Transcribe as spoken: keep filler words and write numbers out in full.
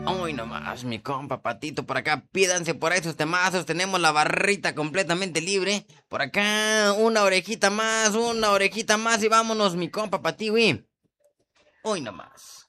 Hoy nomás, mi compa Patito, por acá pídanse por ahí sus temazos, tenemos la barrita completamente libre. Por acá, una orejita más, una orejita más y vámonos, mi compa Patiwi. Hoy nomás.